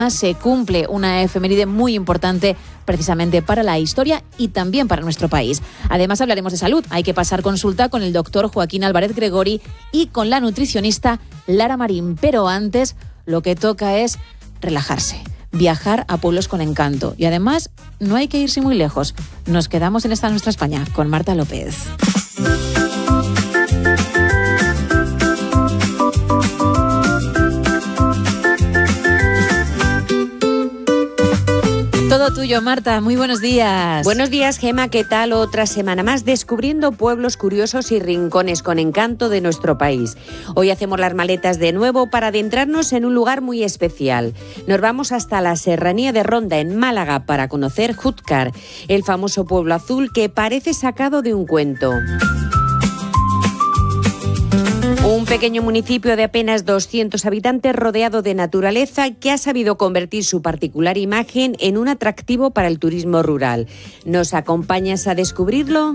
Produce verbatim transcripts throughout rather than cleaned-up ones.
se cumple una efeméride muy importante precisamente para la historia y también para nuestro país. Además hablaremos de salud. Hay que pasar consulta con el doctor Joaquín Álvarez Gregori y con la nutricionista Lara Marín. Pero antes lo que toca es relajarse, viajar a pueblos con encanto. Y además no hay que irse muy lejos. Nos quedamos en esta nuestra España con Marta López. Todo tuyo, Marta. Muy buenos días. Buenos días, Gema. ¿Qué tal? Otra semana más descubriendo pueblos curiosos y rincones con encanto de nuestro país. Hoy hacemos las maletas de nuevo para adentrarnos en un lugar muy especial. Nos vamos hasta la Serranía de Ronda, en Málaga, para conocer Júzcar, el famoso pueblo azul que parece sacado de un cuento. Un pequeño municipio de apenas doscientos habitantes rodeado de naturaleza que ha sabido convertir su particular imagen en un atractivo para el turismo rural. ¿Nos acompañas a descubrirlo?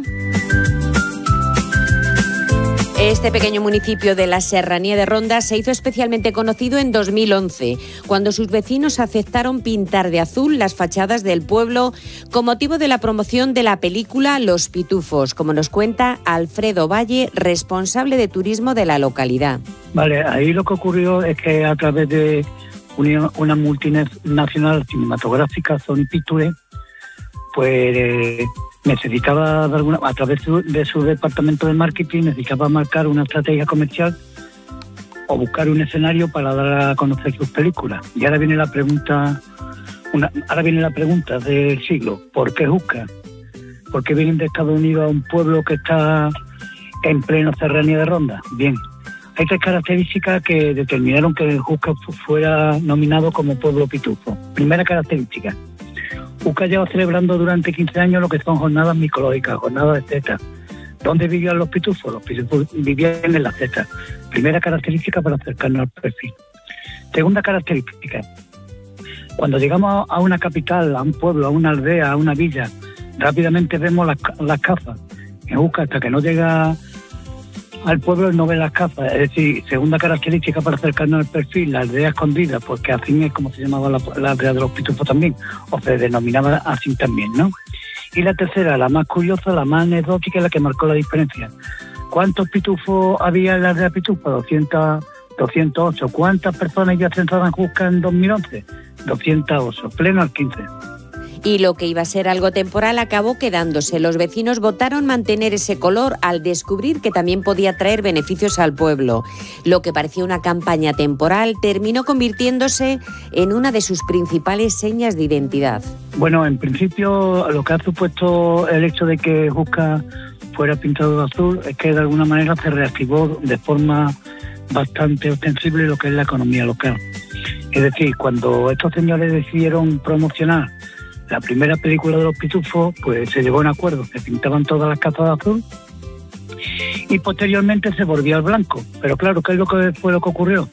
Este pequeño municipio de la Serranía de Ronda se hizo especialmente conocido en dos mil once, cuando sus vecinos aceptaron pintar de azul las fachadas del pueblo con motivo de la promoción de la película Los Pitufos, como nos cuenta Alfredo Valle, responsable de turismo de la localidad. Vale, ahí lo que ocurrió es que a través de una, una multinacional cinematográfica, Sony Pictures, pues eh, necesitaba, de alguna, a través de su departamento de marketing, necesitaba marcar una estrategia comercial o buscar un escenario para dar a conocer sus películas. Y ahora viene la pregunta, una, ahora viene la pregunta del siglo: ¿por qué Júzcar? ¿Por qué vienen de Estados Unidos a un pueblo que está en pleno Serranía de Ronda? Bien, hay tres características que determinaron que Júzcar fuera nominado como pueblo pitufo. Primera característica: Júzcar lleva celebrando durante quince años lo que son jornadas micológicas, jornadas de cetas. ¿Dónde vivían los pitufos? Los pitufos vivían en las cetas. Primera característica para acercarnos al perfil. Segunda característica: cuando llegamos a una capital, a un pueblo, a una aldea, a una villa, rápidamente vemos las, las cazas. En Júzcar, hasta que no llega al pueblo, no ve las cazas. Es decir, segunda característica para acercarnos al perfil, la aldea escondida, porque así es como se llamaba la, la aldea de los pitufos también, o se denominaba así también, ¿no? Y la tercera, la más curiosa, la más anecdótica, la que marcó la diferencia. ¿Cuántos pitufos había en la aldea pitufo? doscientos, doscientos ocho. ¿Cuántas personas ya censadas en Júzcar en dos mil once? doscientos ocho, pleno al quince. Y lo que iba a ser algo temporal acabó quedándose. Los vecinos votaron mantener ese color al descubrir que también podía traer beneficios al pueblo. Lo que parecía una campaña temporal terminó convirtiéndose en una de sus principales señas de identidad. Bueno, en principio lo que ha supuesto el hecho de que Júzcar fuera pintado de azul es que de alguna manera se reactivó de forma bastante ostensible lo que es la economía local. Es decir, cuando estos señores decidieron promocionar la primera película de los pitufos, pues se llegó a un acuerdo, se pintaban todas las casas de azul y posteriormente se volvió al blanco. Pero claro, ¿qué es lo que fue lo que ocurrió?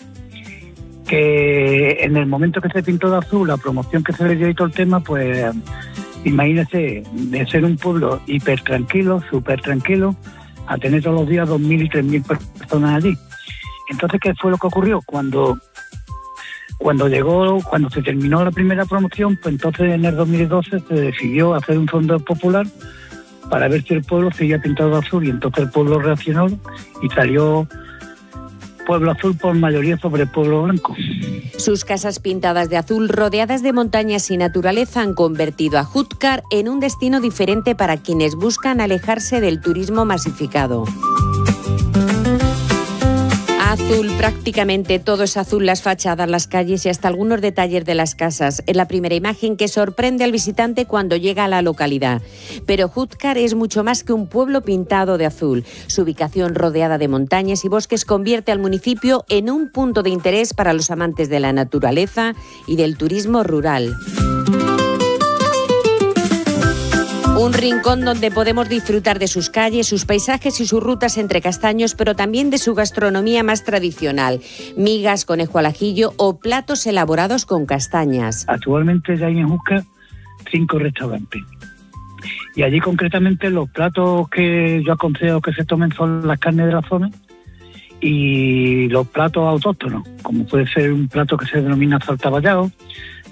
Que en el momento que se pintó de azul, la promoción que se le dio y todo el tema, pues imagínese, de ser un pueblo hiper tranquilo, súper tranquilo, a tener todos los días dos mil y tres mil personas allí. Entonces, ¿qué fue lo que ocurrió? Cuando Cuando llegó, cuando se terminó la primera promoción, pues entonces en el dos mil doce se decidió hacer un sondeo popular para ver si el pueblo seguía pintado de azul, y entonces el pueblo reaccionó y salió pueblo azul por mayoría sobre pueblo blanco. Sus casas pintadas de azul, rodeadas de montañas y naturaleza, han convertido a Júzcar en un destino diferente para quienes buscan alejarse del turismo masificado. Azul, prácticamente todo es azul, las fachadas, las calles y hasta algunos detalles de las casas. Es la primera imagen que sorprende al visitante cuando llega a la localidad. Pero Júzcar es mucho más que un pueblo pintado de azul. Su ubicación rodeada de montañas y bosques convierte al municipio en un punto de interés para los amantes de la naturaleza y del turismo rural. Un rincón donde podemos disfrutar de sus calles, sus paisajes y sus rutas entre castaños, pero también de su gastronomía más tradicional. Migas, conejo al ajillo o platos elaborados con castañas. Actualmente ya hay en Júzcar cinco restaurantes. Y allí concretamente los platos que yo aconsejo que se tomen son las carnes de la zona y los platos autóctonos, como puede ser un plato que se denomina saltaballao,